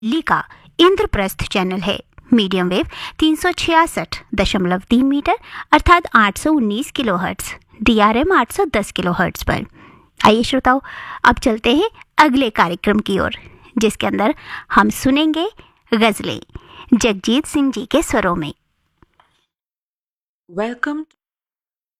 दिल्ली का इंद्रप्रस्थ चैनल है। Medium wave 366.3 metre अर्थात 819 किलोहर्ट्ज, DRM 810 किलोहर्ट्ज पर। आइए श्रोताओं, अब चलते हैं अगले कार्यक्रम की ओर, जिसके अंदर हम सुनेंगे गजलें जगजीत सिंह जी के स्वरों में। Welcome